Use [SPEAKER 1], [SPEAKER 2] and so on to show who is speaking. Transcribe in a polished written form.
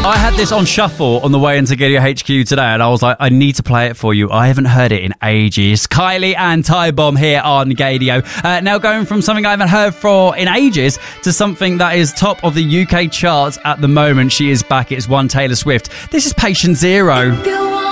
[SPEAKER 1] I had this on shuffle on the way into Giddy HQ today, and I was like, I need to play it for you. I haven't heard it in ages. Kylie and Ty Bomb here on Gadio. Now going from something I haven't heard for in ages to something that is top of the UK charts at the moment. She is back. It's one Taylor Swift. This is Patient Zero.